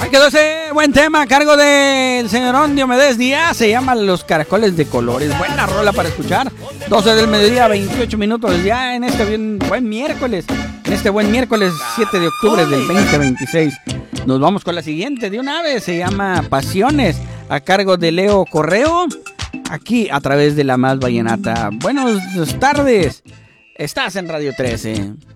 Quedó ese buen tema a cargo del señor Diomedes Díaz. Se llama Los Caracoles de Colores. Buena rola para escuchar. 12 del mediodía, 28 minutos ya en este buen miércoles. En este buen miércoles 7 de octubre del 2026. Nos vamos con la siguiente de una vez. Se llama Pasiones a cargo de Leo Correo. Aquí a través de La Más Vallenata. Buenas tardes. Estás en Radio 13.